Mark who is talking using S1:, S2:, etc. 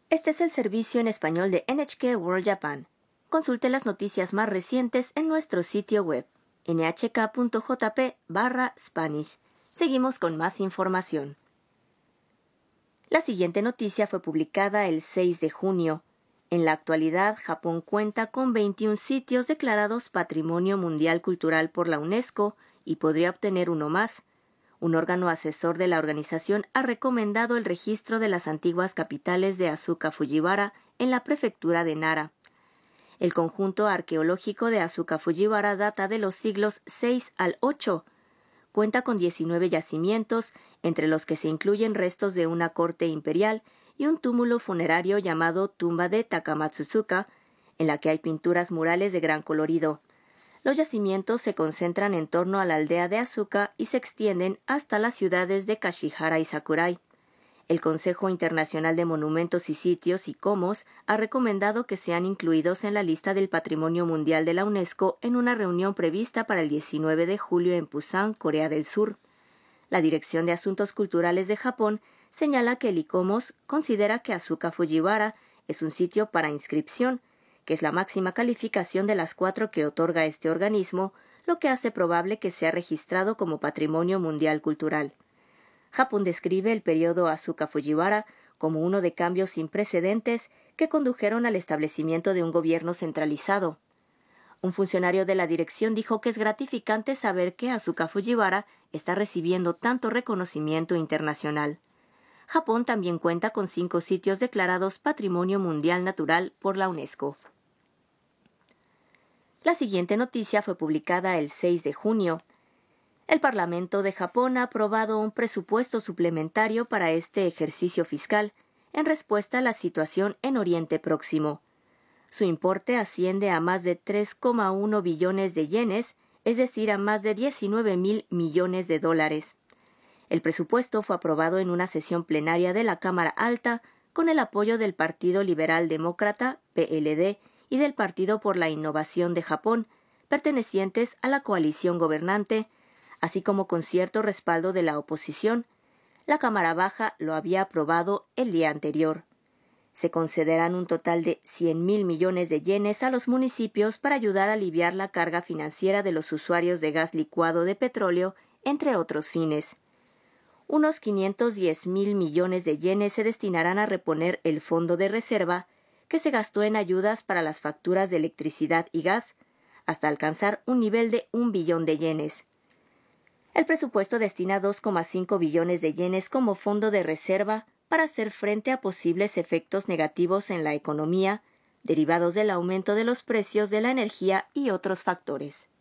S1: Este es el servicio en español de NHK World Japan. Consulte las noticias más recientes en nuestro sitio web, nhk.jp/Spanish. Seguimos con más información. La siguiente noticia fue publicada el 6 de junio. En la actualidad, Japón cuenta con 21 sitios declarados Patrimonio Mundial Cultural por la UNESCO y podría obtener uno más. Un órgano asesor de la organización ha recomendado el registro de las antiguas capitales de Asuka Fujiwara en la prefectura de Nara. El conjunto arqueológico de Asuka Fujiwara data de los siglos VI al VIII. Cuenta con 19 yacimientos, entre los que se incluyen restos de una corte imperial y un túmulo funerario llamado Tumba de Takamatsusuka, en la que hay pinturas murales de gran colorido. Los yacimientos se concentran en torno a la aldea de Asuka y se extienden hasta las ciudades de Kashihara y Sakurai. El Consejo Internacional de Monumentos y Sitios, ICOMOS, ha recomendado que sean incluidos en la lista del Patrimonio Mundial de la UNESCO en una reunión prevista para el 19 de julio en Pusan, Corea del Sur. La Dirección de Asuntos Culturales de Japón señala que el ICOMOS considera que Asuka Fujiwara es un sitio para inscripción, que es la máxima calificación de las 4 que otorga este organismo, lo que hace probable que sea registrado como Patrimonio Mundial Cultural. Japón describe el periodo Asuka Fujiwara como uno de cambios sin precedentes que condujeron al establecimiento de un gobierno centralizado. Un funcionario de la dirección dijo que es gratificante saber que Asuka Fujiwara está recibiendo tanto reconocimiento internacional. Japón también cuenta con 5 sitios declarados Patrimonio Mundial Natural por la UNESCO. La siguiente noticia fue publicada el 6 de junio. El Parlamento de Japón ha aprobado un presupuesto suplementario para este ejercicio fiscal, en respuesta a la situación en Oriente Próximo. Su importe asciende a más de 3,1 billones de yenes, es decir, a más de 19,000 millones de dólares. El presupuesto fue aprobado en una sesión plenaria de la Cámara Alta con el apoyo del Partido Liberal Demócrata, PLD, y del Partido por la Innovación de Japón, pertenecientes a la coalición gobernante, así como con cierto respaldo de la oposición. La Cámara Baja lo había aprobado el día anterior. Se concederán un total de 100,000 millones de yenes a los municipios para ayudar a aliviar la carga financiera de los usuarios de gas licuado de petróleo, entre otros fines. Unos 510,000 millones de yenes se destinarán a reponer el fondo de reserva que se gastó en ayudas para las facturas de electricidad y gas, hasta alcanzar un nivel de 1 billón de yenes. El presupuesto destina 2,5 billones de yenes como fondo de reserva para hacer frente a posibles efectos negativos en la economía, derivados del aumento de los precios de la energía y otros factores.